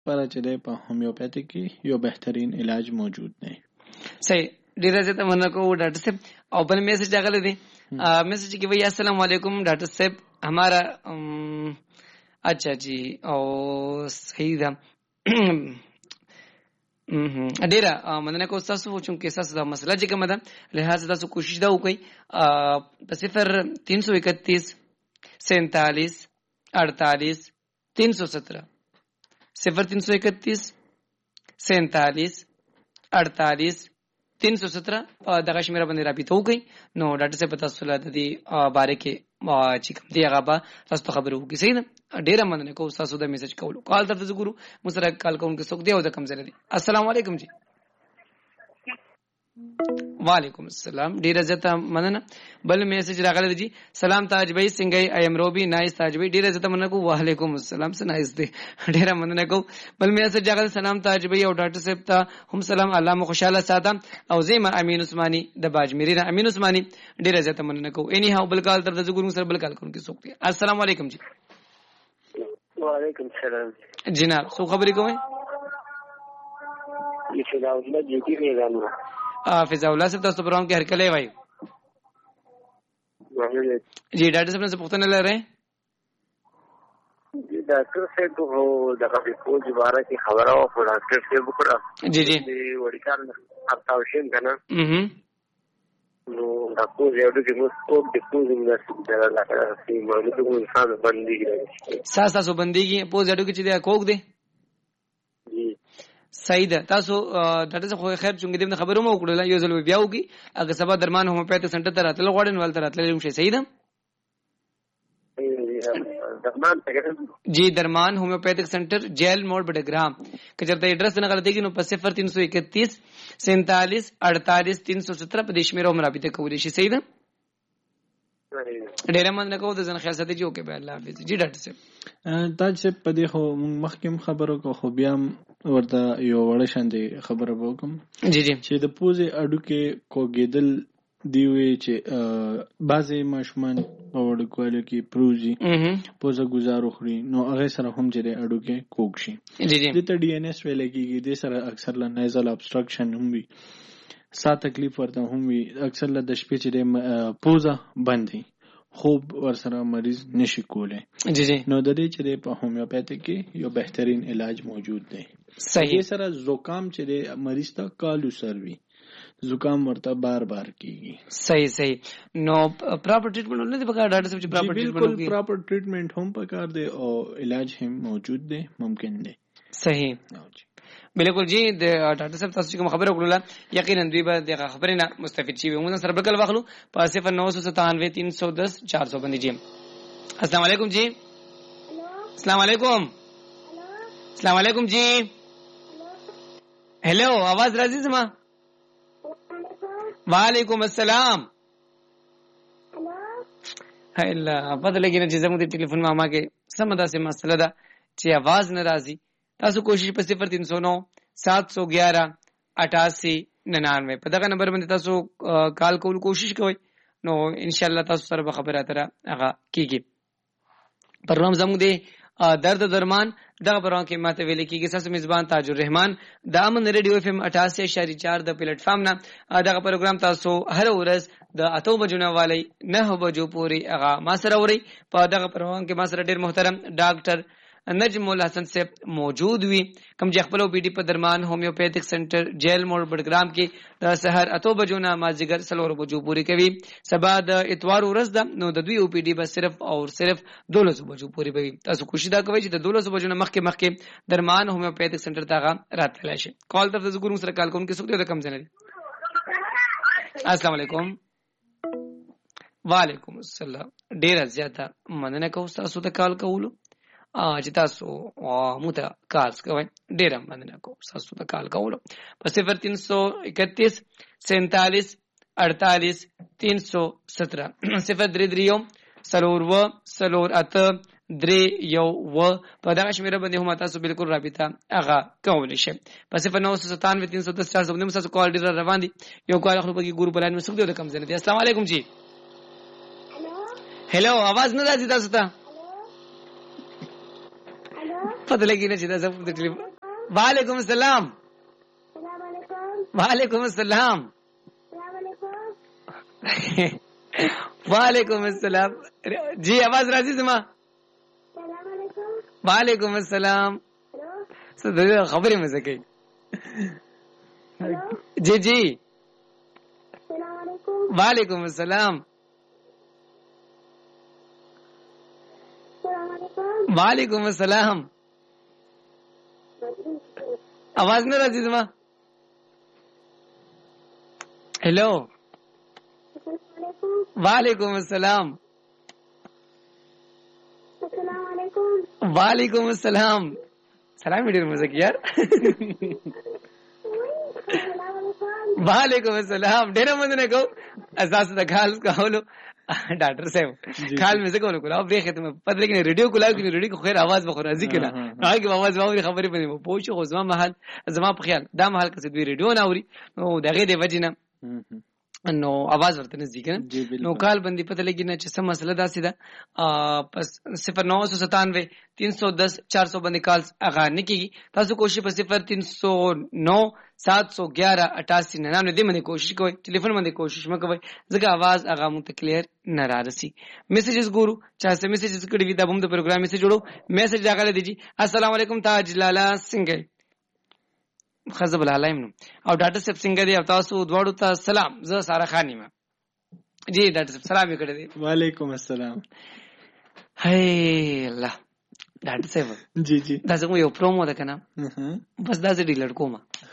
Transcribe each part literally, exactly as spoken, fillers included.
لپاره چې دی په هومیوپیتیک کې یو بهترین علاج موجود دی. صحیح. ډیر زیاته مننه کوم ډاکټر صاحب. او بل میسج راغلی دی میسج کې وایي السلام علیکم ډاکټر صاحب ہمارا اچھا جی او صحیح ده ډیره مننه کوم تاسو چې تاسو دا مسله چې کومه ده لہذا تاسو کوشش دا وکړئ په صفر تین سو اکتیس سینتالیس اڑتالیس تین سو سترہ صفر تین سو اکتیس سینتالیس اڑتالیس تین سو سترہ دغه شمیره باندې رابطه وکړئ نو ډاکټر صاحب تاسو له دې باره کې چې کوم دی هغه به تاسو ته خبرو وکړي. صحیح ده. ډیره مننه کوم تاسو د میسج کولو. کال تر تاسو ګورو مسره کال کوونکو څوک دی او د کوم ځای دی. السلام علیکم جی. وعلیکم السلام. ډیره زته مننه. بل میسج راغلی دی سلام تاج بھائی څنګه ای ایم روبي نایس تاج بھائی ډیره زته مننه کوم. وعلیکم السلام سه نایس دی. ډیره مننه کوم. بل میسج راغلی سلام تاج بھائی او ډاکټر صاحب ته هم سلام الله مو خوشاله ساته او زما امین عثماني د باجميري نه امین عثماني ډیره زته مننه کوم. اني هاو بل کال تر د ګورو سره بل کال کوونکی څوک دی. السلام علیکم جی. وعلیکم السلام جناب سو خبرې کوئ. یہ فضا اللہ جیتی میدان میں فضا اللہ صاحب تاسو پروگرام کې هر کله وای جی ډاکټر صاحب څه پوښتنه لرئ؟ جی ډاکټر صاحب هو دغه په جواره کې خبره او ډاکټر صاحب وکړه جی جی وړي کار اپ شین کنه اها نو دا کو یو د موږ کو د کوزم د ستاره لکه چې موږ د انسان باندې ساس تاسو بنديږي په ځړو کې چې دا کوک دی. جی صحیح ده. تاسو ډاکټر صاحب خیر چونګې دې خبرو مو وکړه یو ځل بیا وږي اګه سبا درمان هومیوپیتیک سنټر ته راتل غوړن ول تر راتل شي. صحیح ده. درمان جی درمان ہومیوپیتھک سینٹر جیل موڑ بڑگرام کچرتا ایڈریس نہ غلطی کی نو صفر تین سو اکتیس سینتالیس اڑتالیس تین سو سترہ پدیش میرا مرابطه کولی شي. صحیح ده. ډیر مننه کوم د ځن خیال ساتي جو کې به الله حافظ. جی ډاکټر صاحب تاج صاحب په دې خو مخکم خبرو کو خو بیا ورته یو وړ شاندې خبره وکم. جی جی چې د پوزې اډو کې کوګیدل دی وی چې بعضې ماشومان په وړوکوالي کې پروزي پوزه ګزارو خوري نو هغه سره هم چې اډو کې کوک شي. دې ته ډي ان اس ویل کېږي. دې سره اکثر له نیزل ابسټرکشن هم وي سا تکلیف ورته هم وي اکثر له د شپې چې پوزه بندي خوب ورسره مریض نشي کولی. جی جی نو د دې چې په هومیوپیتیک کې یو بهترین علاج موجود دی. صحیح. سره زکام چې مریض ته کالو سروي زکام ورته بار بار کیږي. صحیح صحیح. نو پراپر ټریټمنټ نه دی پکار ډاکټر صاحب چې پراپر ټریټمنټ بالکل پراپر ټریټمنټ هم پکار دی او علاج هم موجود دی ممکن دی. صحیح بالکل جی د ډاکټر صاحب تاسو کوم خبره وکړه یقینا دوی به د خبرې نه مستفید شي. موږ سره بل واخلو په صفر نو سو ستانوے تین سو دس چار سو باندې جی. السلام علیکم جی. السلام علیکم. السلام علیکم جی. هلو आवाज راځي زما؟ وعلیکم السلام. هلا پته لګی نه چې زموږ د ټلیفون ماما کې سم داسې مسله ده چې आवाज نه راځي. تاسو کوشش په صفر تین سو نو سات سو گیارہ اٹھاسی ننانوے په دغه نمبر باندې تاسو کال کول کوشش کوئ نو ان شاء الله تاسو سره به خبره اتره هغه کیږي. پروګرام زموږ دی درد درمان دغه پروګرام کې ماته ویل کیږي تاسو میزبان تاج الرحمن د امن ریډیو اف ام اٹھاسی اشاریه چار د پلیټ فارم نه دغه پروګرام تاسو هر ورځ د اتو بجو نه والی نه بجو پوری هغه ما سره وري په دغه پروګرام کې ما سره ډیر محترم ډاکټر نجم الحسن صاحب موجود وي کوم چې خپل او پی ډی په درمان هومیوپیتیک سنټر جیل موړ بډګرام کې د سحر اتو بجو نه مازیګر سلور بجو پوری کوي. سبا د اتوار ورځ ده نو د دوی او پی ډی به صرف او صرف دولس بجو پوری کوي. تاسو کوشش دا کوئ چې د دولس بجو نه مخکې مخکې درمان هومیوپیتیک سنټر ته راتللی شي. کال تر تاسو ګورم سره کال کوم کې څوک دی د کم ځای. السلام علیکم. وعلیکم السلام. ډیر زیاته مننه کوم تاسو ته کال کولو چې تاسو مو ته کال کوئ. ډیر مننه کوم تاسو ته کال کولو په صفر تین سو اکتیس سینتالیس اڑتالیس تین سو سترہ صفر درې درې یو سلور و سلور اته درې یو و په دغه شمیره باندې هم تاسو بالکل رابطه هغه کولی شئ. په صفر نو سو ستانوے تین سو دس چار سو باندې تاسو کال ډیر روان دي. یو کال خپل کې ګروپ لاین مسوک دی د کم ځای دی. السلام علیکم جی. هلو आवाज نه راځي تاسو ته؟ پته لګی نه چې دا زموږ د ټلیفون وعلیکم السلام. وعلیکم السلام. وعلیکم السلام. جی आवाज راځي زما. وعلیکم السلام. خبرې مزه کوي. جی جی. وعلیکم السلام. وعلیکم السلام. आवाज نه راځي زما. हेलो. वालेकुम अस्सलाम. वालेकुम अस्सलाम. सलाम ډیر مزه کی یار. वालेकुम अस्सलाम. ډیر مزه نه کو اساس د خال کولو ډاکټر صاحب خال مې څه کولو کولا برېخه ته پدې کې ریډیو کولا کې ریډیو خو خیر आवाज بخور راځي کنه هغه आवाज واوري خبرې پدې مو پوښښ خو زما محل زما په خیال دا محل کې دوی ریډیو نه اوري نو دغه دی وجنه نو आवाज ورته نزدیک نه نو کال باندې پته لګی نه چې سم مسله دا سیده پس صفر نو سو ستانوے تین سو دس چار سو باندې کال اغا نه کیږي تاسو کوشش په صفر تین سو نو سات سو گیارہ اٹھاسی ننانوے دې باندې کوشش کوئ ټلیفون باندې کوشش مکوئ ځکه आवाज اغا مو ته کلیر نه رارسي میسجز ګورو چا سه میسجز کړي وي دا هم د پروګرام میسج جوړو میسج راغلی دی جی السلام علیکم تاج لالا سنگ خزب العالم او ډاکټر صاحب څنګه دی او تاسو دواړو ته سلام زه سارا خانی ما جی ډاکټر صاحب سلام وکړه دی وعلیکم السلام هی الله ډاکټر صاحب جی جی دا زمو یو پرومو ده کنه بس دا زه ډیلر کوم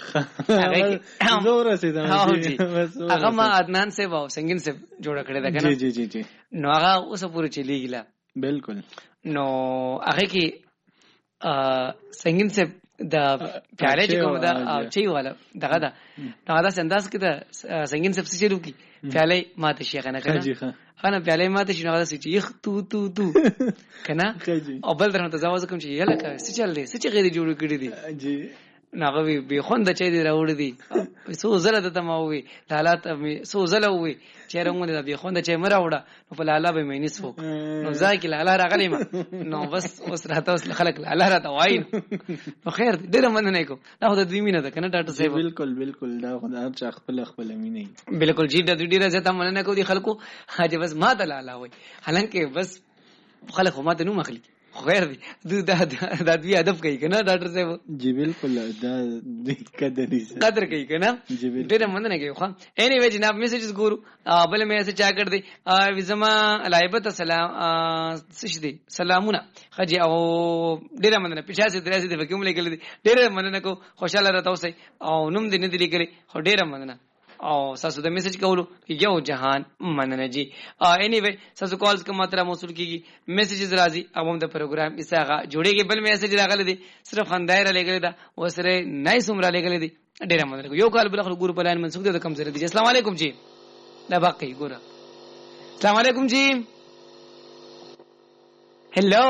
زور رسیدم جی هغه ما عدنان صاحب او سنگین صاحب جوړ کړی ده کنه جی جی جی جی نو هغه اوس پورې چلیږي بالکل نو هغه کې سنگین صاحب دا پیاله چې کوم دا چي والا دغه دا دغه دا انداز کې دا سنگین صاحب چې روکی پیاله ماته شي کنه کنه خانه پیاله ماته شي نو دا چې یخ تو تو تو کنه او بل درته زاوځ کوم چې یاله کا څه چل دی څه چې غیر جوړ کړی دی جی ناغه به خوند چي دی راوړ دی سو زله ته ما وي حالات سو زله وي چې رنګونه د به خوند چي مرا وړه نو په لاله به مې نسو نو ځکه لاله راغلی ما نو بس اوس راته اوس خلک لاله راته وای نو خیر ډیر مننه کو دا خو د دوی مینه ده کنه ډاکټر صاحب بالکل بالکل دا خدای چا خپل خپل مینه بالکل جی د دوی ډیره زته مننه کو دي خلکو حاجه بس ما ته لاله وای حالانکه بس خلک خو ما ته نو مخلي خیر دی دا دا دوی ادب کوي کنه ډاکټر صاحب جی بالکل دا قدر قدر کوي کنه ډېر مننه کوي خو اني وی جناب میسجز ګورو بل میسج چا کړ دی وزما لایبت سلام سش دی سلامونه خجی او ډېر مننه پښه سي دراسي د کوم لیکل دي ډېر مننه کو خوشاله راته اوسئ او نوم دې نه دی لیکلي خو ډېر مننه او تاسو د میسج کولو یو جهان مننه جی اني وی تاسو کالز کوم ماتره موصول کیږي میسجز راځي او هم د پروګرام اساغه جوړيږي بل میسج راغلی دی صرف خندای را لګل دا وسره نایس عمر لګل دی ډیر مننه یو کال بل خو ګور په لاین منسوخ دی د کم زره دی السلام علیکم جی دا باقي ګور السلام علیکم جی هلو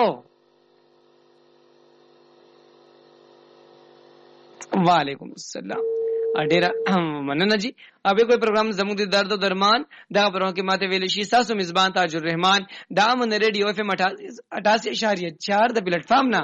وعلیکم السلام اډیرا مننه جی ابه کوئی پروګرام زموږ د درد او درمان دا پروګرام کې ماته ویل شي تاسو میزبان تاج الرحمن دا من ریډیو اف ام اٹھاسی اشاریہ چار د پلیټ فارم نا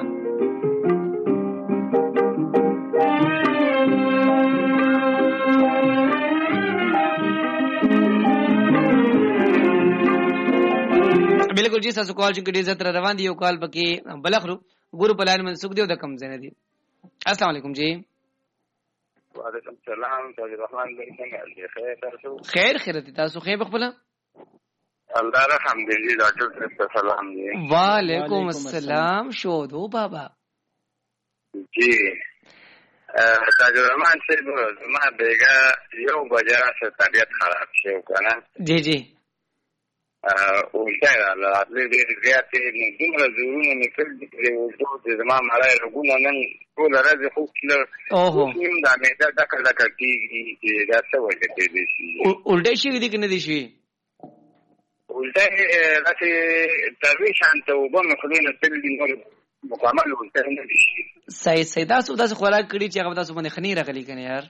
بالکل جی تاسو کال چې ډیر زتر روان دی یو کال پکې بلخرو ګورو پلان منسوخ دی د کم زنه دی السلام علیکم جی وعلیکم السلام تاج الرحمن څنګه خیر تاسو خیر خیرت تاسو خیر بخبل الله الحمدلله ډاکټر صاحب سلام دی وعلیکم السلام شودو بابا جی تاج الرحمن صاحب ما بیگا یو بجا سے طبیعت خراب شو کنه جی جی او دا لا دې زیاتې دومره زورونه نکل دي او د زما مړای رګونه نن ټول راځي خو کله اوه نیم دا مې دا کله کېږي دا څه وجه دي شي اولټه شي دي کنه دي شي اولټه راځي تروي شانته وبم خلینو تل دي نور مکمل اولټه نه دي شي صحیح صحیح تاسو تاسو خوراک کړی چې هغه تاسو باندې خنی راغلی کنه یار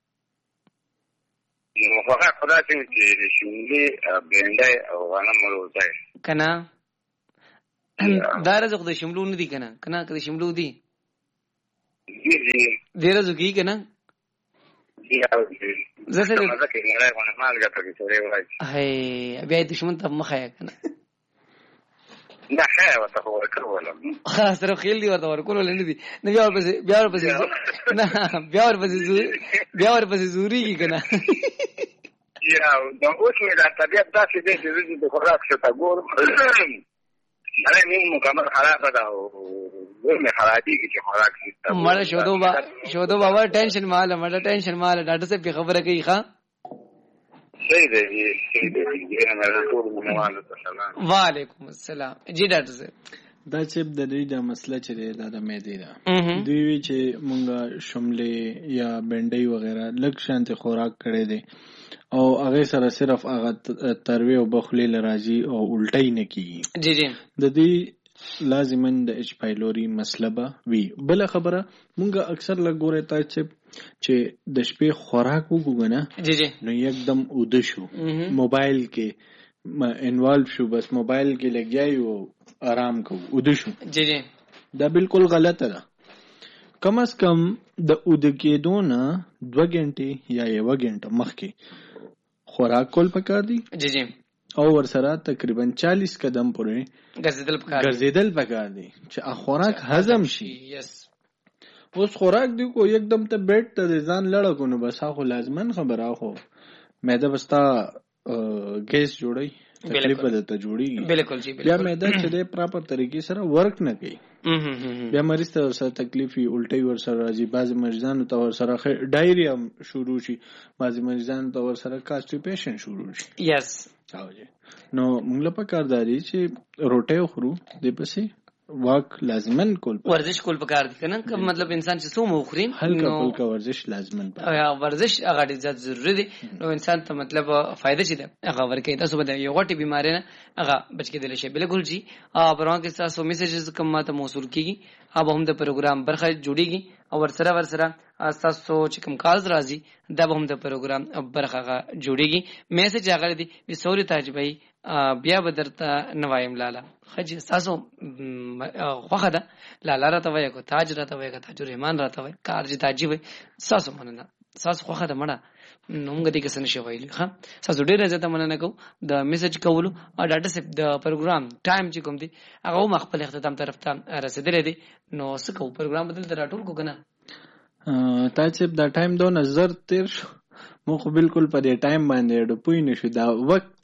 نو هغه خدای ته چې شونډې بندای او غنم ولوځي کنه دا رزق د شملو نه دي کنه کنه کله شملو دي جی جی ډېر زګی کنه زه سره مزه کې نه راغونه مالګه پکې سره وای هي بیا دښمن ته مخه کنه نه خیر وته ورکول خاص سره خیل دی ورته ورکول نه دي نه بیا ورپسې بیا ورپسې نه بیا ورپسې بیا ورپسې زوري کی کنه یا دا اوس مې دا طبيعت داسې دی چې زه د خوراک څخه تا ګورم نه نیم مکمل خراب ده او ورمه خرابي کې خوراک نشته مړ شو دو با شو دو بابا ټینشن مال مړ ټینشن مال ډاکټر صاحب په خبره کوي ښا صحیح دی صحیح دی وعلیکم السلام جی ډاکټر صاحب دا چې د دې د مسله چې دا د معدې ده دوی وی چې مونږه شملې یا بنډۍ وغیرہ لږ شانته خوراک کړي دي او هغه سره صرف هغه تروي او بخلي لراځي او الټي نه کیږي جی جی د دې لازمن د اچ پایلوري مسلبه وی بل خبره مونږه اکثر لګورې تا چې چې د شپې خوراک وګونه جی جی نو یکدم اود شو موبایل کې انوالو شو بس موبایل کې لګیای او آرام کو اود شو جی جی دا بالکل غلطه ده کم از کم د اود کېدو نه دوه غنټې یا یو غنټه مخکې خوراک کول پکار دي جی جی او ورسره تقریبا چالیس قدم پورې ګرځیدل پکار ګرځیدل پکار دي چې خوراک هضم شي یس اوس خوراک دی کو یکدم ته بیٹ ته ځان لړ کو نو بس هغه لازمن خبره خو معده بستا ګیس جوړي تکلیف بدته جوړي بالکل جی بیا معده چې د پراپر طریقې سره ورک نه کوي بیا مریض ته سره تکلیفي الټي ور سره راځي بعض مریضانو ته ور سره ډایریا شروع شي بعض مریضانو ته ور سره کانسټیپیشن شروع شي یس نو موږ په کارداري چې روټي خورو د پسې واک لازمن کول ورزش کول پکار دي کنه که مطلب انسان چې سوم وخوري هلکا پلکا ورزش لازمن یا ورزش هغه ډیر ضروری دي نو انسان ته مطلب فائدہ شي ده هغه ورکه تاسو بده یو غټي بیماری نه هغه بچ کې دل شي بالکل جی پروان کې تاسو میسجز کوم ماته موصول کیږي اب هم د پروګرام برخه جوړیږي او ورسره ورسره تاسو چې کوم کالز راځي دا به هم د پروګرام برخه جوړیږي میسج هغه دي وسوري تاج بھائی بیا بدرته نوایم لالا خجی تاسو خوخه ده لالا راته وای کو تاج راته وای کو تاج رحمان راته وای کار جی تاجی وای تاسو مننه تاسو خوخه ده مړه نومګه دې کسن شي وایلی ها تاسو ډیر زته مننه کو د میسج کولو او ډاټا سپ د پروګرام ټایم چې کوم دي هغه مخبل اختتام طرف ته رسیدلې دي نو سکو پروګرام بدل تر ټول کو کنه تاسو دا ټایم دو نظر تیر شو مو خو بالکل په دې ټایم باندې ډو پوی نشو دا وخت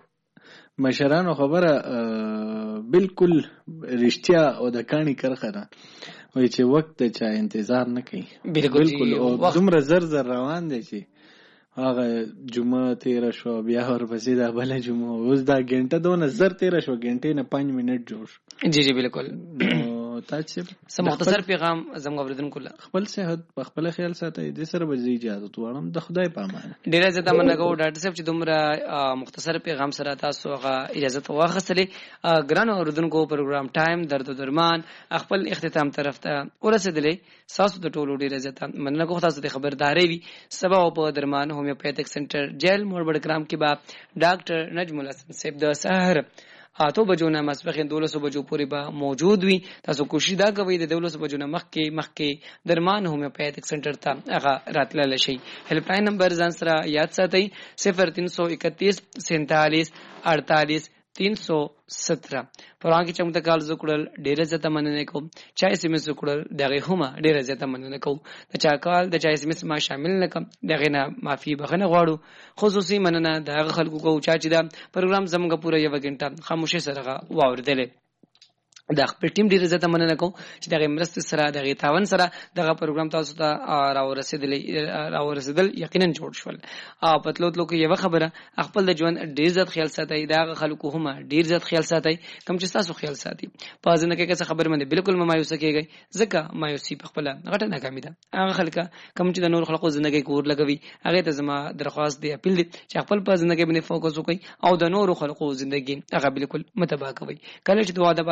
مشرانو خبره بالکل رښتیا او د کانی کرخه ده وای چې وخت چا انتظار نه کوي بالکل او دومره زر زر روان دي چې هغه جمعه تیر شو بیا ورپسې دا بل جمعه اوس دا غنټه دونه زر تیر شو غنټه نه پنځه منټ جوړ جی جی بالکل تاسو سم مختصر پیغام زموږ اوریدونکو له خپل صحت په خپل خیال ساتي د سره بځي اجازه توړم د خدای په امان ډیر زیاته منګو ډاکټر صاحب چې دومره مختصر پیغام سره تاسو هغه اجازه واخستلې ګران اوریدونکو پروګرام ټایم درد درمان خپل اختتام طرف ته ورسېدلې تاسو د ټولو ډیر زیاته منګو تاسو د خبرداري وي سبا په درمان هومیوپیتھک سنټر جیل موړ بډګرام کې با ډاکټر نجم الحسن صاحب د سحر اته بجو نه مسبخین دولسو بجو پورې به موجود وي تاسو کوشش دا کوئ د دولسو بجو نه مخکې مخکې درمان هومیوپیتھک سنټر ته هغه راتلل شي هیلپ لاین نمبر ځان سره یاد ساتئ صفر تین سو اکتیس سینتالیس اڑتالیس تین سو سترہ پران کې چمته کال زکړل ډیره زته مننه کوم چا اس ام اس وکړل دغه هم ډیره زته مننه کوم د چا کال د چا اس ام اس ما شامل نکم دغه نه معافي بخنه غواړو خصوصي مننه دغه خلکو کو چا چې دا پروګرام زموږ پوره یو غنټه خاموشه سره واوردل دا خپل ټیم ډیر زته مننه کوم چې دغه مرست سره دغه تاون سره دغه پروګرام تاسو ته راو رسیدل راو رسیدل یقینا جوړ شول ا پتلوت لوک یو خبره خپل د ژوند ډیر زت خیال ساتي دغه خلکو هم ډیر زت خیال ساتي کوم چې تاسو خیال ساتي په ځنه کې څه خبر مند بالکل مایوس کېږي ځکه مایوسی په خپل غټه ناکامي ده هغه خلک کوم چې د نور خلکو ژوندۍ کور لګوي هغه ته زما درخواست دی اپیل دی چې خپل په ژوندۍ باندې فوکس وکړي او د نور خلکو ژوندۍ هغه بالکل متبا کوي کله چې دعا د بار لاس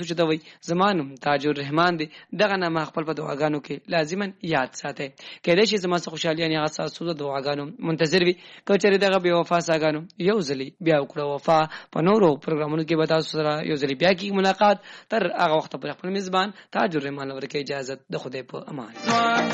تاسو چې دوی زمانم تاج الرحمن دی دغه نامه خپل په دعاګانو کې لازما یاد ساتئ کله چې زما څخه خوشالي نه غاساسو د دعاګانو منتظر وي کچره دغه بے وفا ساګانو یو ځلی بیا وکړه وفا په نورو پروګرامونو کې به تاسو سره یو ځلی بیا کې ملاقات تر هغه وخت پر خپل میزبان تاج الرحمن ورکه اجازه د خدای په امان.